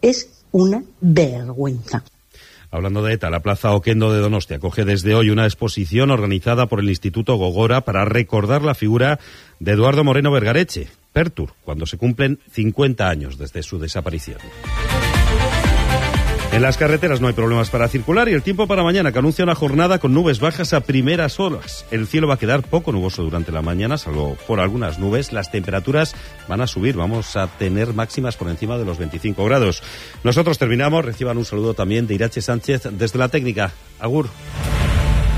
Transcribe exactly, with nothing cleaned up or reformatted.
Es una vergüenza. Hablando de ETA, la Plaza Oquendo de Donostia acoge desde hoy una exposición organizada por el Instituto Gogora para recordar la figura de Eduardo Moreno Vergareche, Pertur, cuando se cumplen cincuenta años desde su desaparición. En las carreteras no hay problemas para circular y el tiempo para mañana, que anuncia una jornada con nubes bajas a primeras horas. El cielo va a quedar poco nuboso durante la mañana, salvo por algunas nubes. Las temperaturas van a subir, vamos a tener máximas por encima de los veinticinco grados. Nosotros terminamos, reciban un saludo también de Irache Sánchez desde la técnica. Agur.